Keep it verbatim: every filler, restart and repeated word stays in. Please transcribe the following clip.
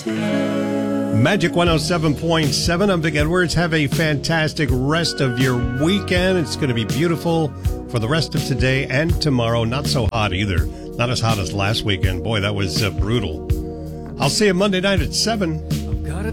Magic one oh seven point seven. I'm Vic Edwards. Have a fantastic rest of your weekend. It's going to be beautiful for the rest of today and tomorrow. Not so hot either. Not as hot as last weekend. Boy, that was uh, brutal. I'll see you Monday night at seven.